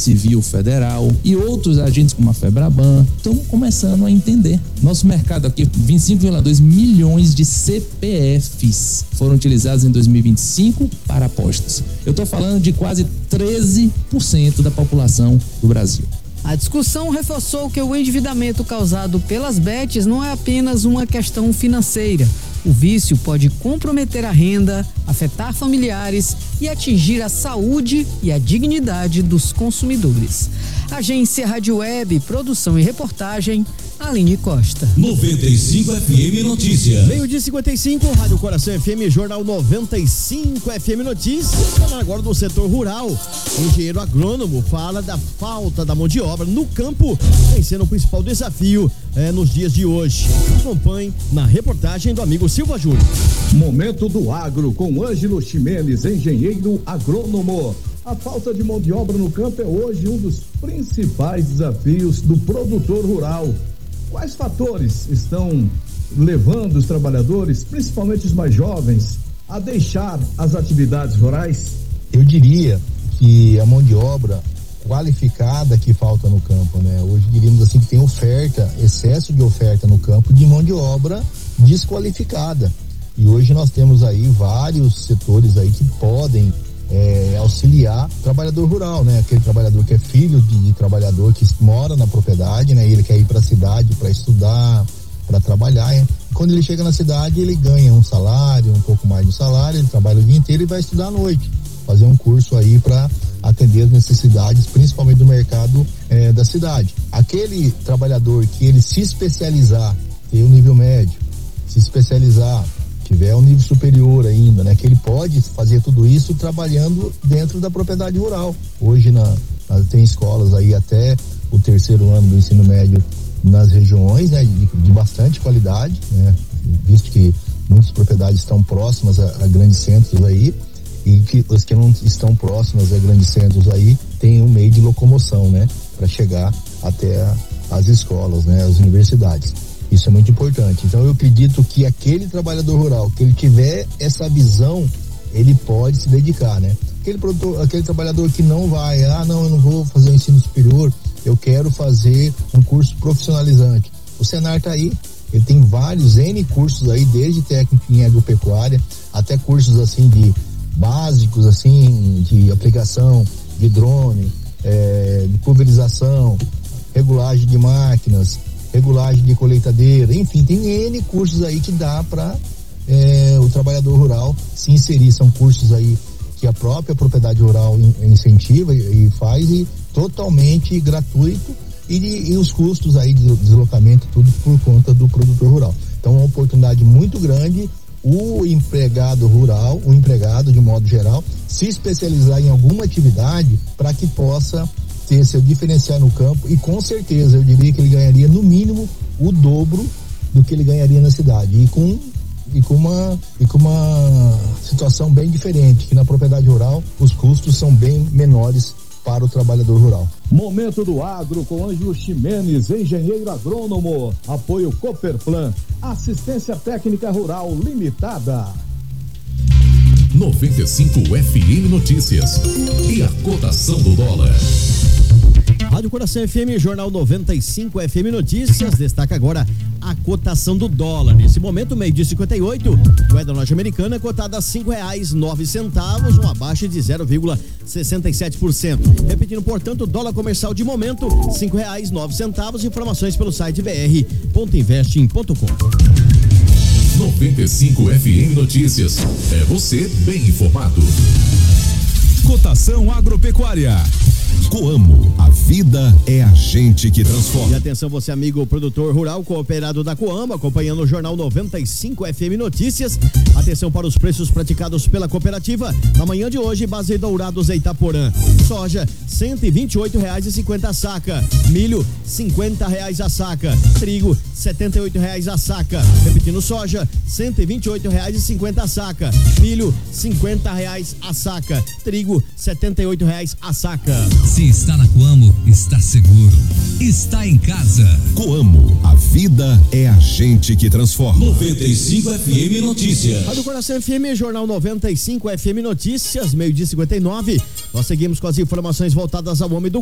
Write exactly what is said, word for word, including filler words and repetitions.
Civil Federal e outros agentes como a Febraban estão começando a entender. Nosso mercado aqui, vinte e cinco vírgula dois milhões de C P Fs foram utilizados em dois mil e vinte e cinco para apostas. Eu estou falando de quase treze por cento da população do Brasil. A discussão reforçou que o endividamento causado pelas bets não é apenas uma questão financeira. O vício pode comprometer a renda, afetar familiares e atingir a saúde e a dignidade dos consumidores. Agência Rádio Web, produção e reportagem, Aline Costa. noventa e cinco F M Notícias. Meio-dia cinquenta e cinco, Rádio Coração F M, Jornal noventa e cinco F M Notícias. Falando agora do setor rural. O engenheiro agrônomo fala da falta da mão de obra no campo, vem sendo o principal desafio é, nos dias de hoje. Acompanhe na reportagem do amigo Silva Júnior. Momento do Agro com Ângelo Ximenes, engenheiro agrônomo. A falta de mão de obra no campo é hoje um dos principais desafios do produtor rural. Quais fatores estão levando os trabalhadores, principalmente os mais jovens, a deixar as atividades rurais? Eu diria que a mão de obra qualificada que falta no campo, né? Hoje diríamos assim que tem oferta, excesso de oferta no campo de mão de obra desqualificada. E hoje nós temos aí vários setores aí que podem É, auxiliar o trabalhador rural, né? Aquele trabalhador que é filho de, de trabalhador que mora na propriedade, né? E ele quer ir para a cidade para estudar, para trabalhar, né? Quando ele chega na cidade, ele ganha um salário, um pouco mais de salário, ele trabalha o dia inteiro e vai estudar à noite, fazer um curso aí para atender as necessidades, principalmente do mercado é, da cidade. Aquele trabalhador que ele se especializar, ter um nível médio, se especializar, tiver um nível superior ainda, né? Que ele pode fazer tudo isso trabalhando dentro da propriedade rural. Hoje na, na, tem escolas aí até o terceiro ano do ensino médio nas regiões, né? De, de bastante qualidade, né? Visto que muitas propriedades estão próximas a, a grandes centros aí e que os que não estão próximas a grandes centros aí tem um meio de locomoção, né? Para chegar até a, as escolas, né? As universidades. Isso é muito importante. Então eu acredito que aquele trabalhador rural, que ele tiver essa visão, ele pode se dedicar, né? Aquele produtor, aquele trabalhador que não vai, ah, não, eu não vou fazer o ensino superior, eu quero fazer um curso profissionalizante. O Senar tá aí, ele tem vários N cursos aí, desde técnico em agropecuária, até cursos assim de básicos, assim, de aplicação de drone, é, de pulverização, regulagem de máquinas, regulagem de colheitadeira, enfim, tem N cursos aí que dá para é, o trabalhador rural se inserir. São cursos aí que a própria propriedade rural incentiva e, e faz, e totalmente gratuito, e, e os custos aí de deslocamento, tudo por conta do produtor rural. Então é uma oportunidade muito grande o empregado rural, o empregado de modo geral, se especializar em alguma atividade para que possa ter seu diferencial no campo, e com certeza eu diria que ele ganharia no mínimo o dobro do que ele ganharia na cidade, e com e com uma e com uma situação bem diferente, que na propriedade rural os custos são bem menores para o trabalhador rural. Momento do Agro com Ângelo Ximenes, engenheiro agrônomo. Apoio Cooperplan, assistência técnica rural limitada. noventa e cinco F M Notícias e a cotação do dólar. Rádio Coração F M, Jornal noventa e cinco F M Notícias, destaca agora a cotação do dólar. Nesse momento, meio-dia cinquenta e oito, moeda norte-americana cotada a cinco reais e nove centavos, uma baixa de zero vírgula sessenta e sete por cento. Repetindo, portanto, o dólar comercial de momento, cinco reais e nove centavos. Informações pelo site b r ponto investing ponto com. noventa e cinco F M Notícias. É você bem informado. Cotação agropecuária. Coamo, a vida é a gente que transforma. E atenção você, amigo produtor rural cooperado da Coamo, acompanhando o Jornal noventa e cinco F M Notícias. Atenção para os preços praticados pela cooperativa na manhã de hoje. Base Dourados e Itaporã. Soja, cento e vinte e oito reais e cinquenta a saca. Milho, cinquenta reais a saca. Trigo, setenta e oito reais a saca. Repetindo, soja, cento e vinte e oito reais e cinquenta a saca. Milho, cinquenta reais a saca. Trigo, setenta e oito reais a saca. Se está na Coamo, está seguro. Está em casa. Coamo, a vida é a gente que transforma. noventa e cinco F M Notícias. Rádio Coração F M, Jornal noventa e cinco F M Notícias, meio-dia cinquenta e nove. Nós seguimos com as informações voltadas ao homem do